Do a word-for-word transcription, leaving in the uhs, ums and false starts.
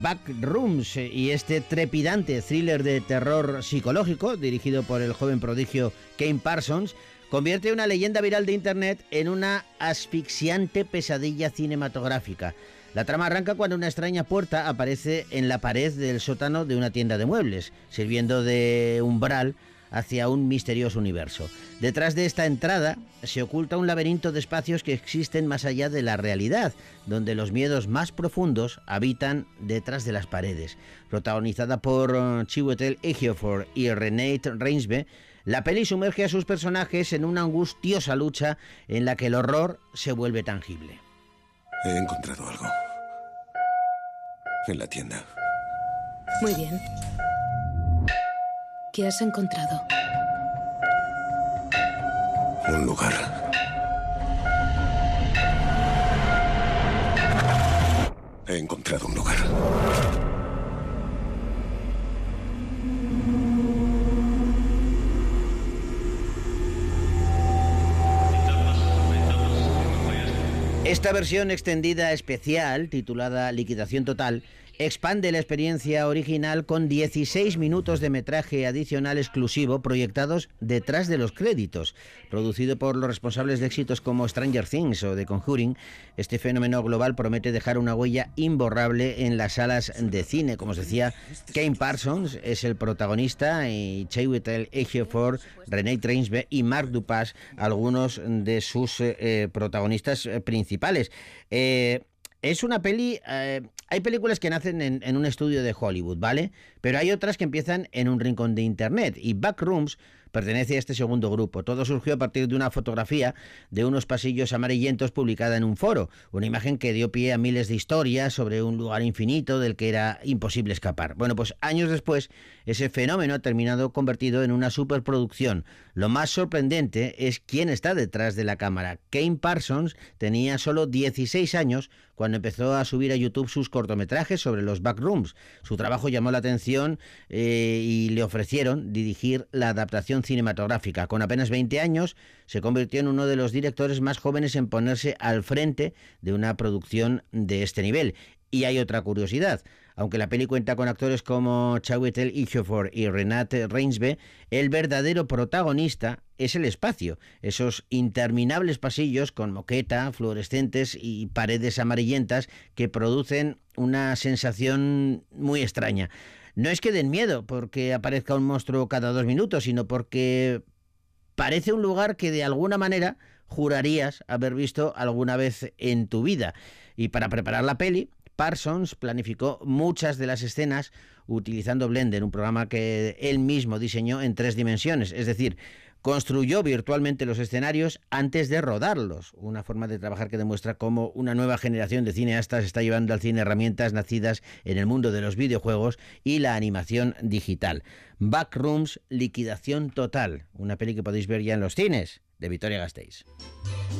Backrooms, y este trepidante thriller de terror psicológico, dirigido por el joven prodigio Kane Parsons, convierte una leyenda viral de internet en una asfixiante pesadilla cinematográfica. La trama arranca cuando una extraña puerta aparece en la pared del sótano de una tienda de muebles, sirviendo de umbral hacia un misterioso universo. Detrás de esta entrada se oculta un laberinto de espacios que existen más allá de la realidad, donde los miedos más profundos habitan detrás de las paredes. Protagonizada por Chiwetel Ejiofor y Renate Reinsve, la peli sumerge a sus personajes en una angustiosa lucha en la que el horror se vuelve tangible. He encontrado algo. En la tienda. Muy bien. ¿Qué has encontrado? Un lugar. He encontrado un lugar. Esta versión extendida especial, titulada Liquidación Total, expande la experiencia original con dieciséis minutos de metraje adicional exclusivo proyectados detrás de los créditos. Producido por los responsables de éxitos como Stranger Things o The Conjuring, este fenómeno global promete dejar una huella imborrable en las salas de cine. Como os decía, Kane Parsons es el protagonista y Chiwetel Ejiofor, Renate Reinsve y Mark Duplass algunos de sus eh, protagonistas principales. Eh, es una peli... Eh, Hay películas que nacen en, en un estudio de Hollywood, ¿vale? Pero hay otras que empiezan en un rincón de internet, y Backrooms pertenece a este segundo grupo. Todo surgió a partir de una fotografía de unos pasillos amarillentos publicada en un foro, una imagen que dio pie a miles de historias sobre un lugar infinito del que era imposible escapar. Bueno, pues años después, ese fenómeno ha terminado convertido en una superproducción. Lo más sorprendente es quién está detrás de la cámara. Kane Parsons tenía solo dieciséis años cuando empezó a subir a YouTube sus cortometrajes sobre los Backrooms. Su trabajo llamó la atención eh, y le ofrecieron dirigir la adaptación cinematográfica. Con apenas veinte años se convirtió en uno de los directores más jóvenes en ponerse al frente de una producción de este nivel. Y hay otra curiosidad. Aunque la peli cuenta con actores como Chiwetel Ejiofor y Renate Reinsve, el verdadero protagonista es el espacio, esos interminables pasillos con moqueta, fluorescentes y paredes amarillentas que producen una sensación muy extraña. No es que den miedo porque aparezca un monstruo cada dos minutos, sino porque parece un lugar que de alguna manera jurarías haber visto alguna vez en tu vida. Y para preparar la peli, Parsons planificó muchas de las escenas utilizando Blender, un programa que él mismo diseñó en tres dimensiones, es decir, construyó virtualmente los escenarios antes de rodarlos, una forma de trabajar que demuestra cómo una nueva generación de cineastas está llevando al cine herramientas nacidas en el mundo de los videojuegos y la animación digital. Backrooms, Liquidación Total, una peli que podéis ver ya en los cines, de Vitoria Gasteiz.